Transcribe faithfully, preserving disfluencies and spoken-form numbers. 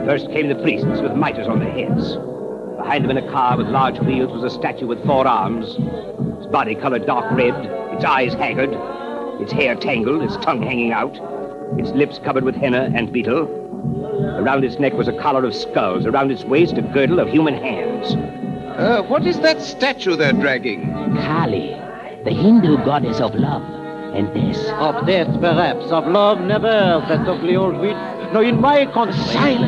First came the priests with mitres on their heads. Behind them in a car with large wheels was a statue with four arms, its body coloured dark red, its eyes haggard, its hair tangled, its tongue hanging out, its lips covered with henna and beetle. Around its neck was a collar of skulls, around its waist a girdle of human hands. Uh, what is that statue they're dragging? Kali, the Hindu goddess of love and death. Of death, perhaps. Of love, never. That ugly old witch. No, in my country... Silence!